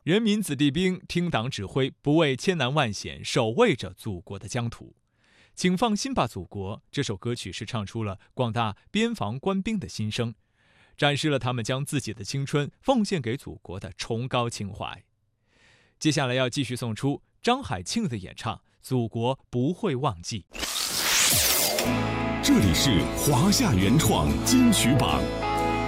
人民子弟兵，听党指挥，不畏千难万险，守卫着祖国的疆土。请放心吧，祖国！这首歌曲是唱出了广大边防官兵的心声，展示了他们将自己的青春奉献给祖国的崇高情怀。接下来要继续送出张海庆的演唱《祖国不会忘记》。 这里是华夏原创金曲榜。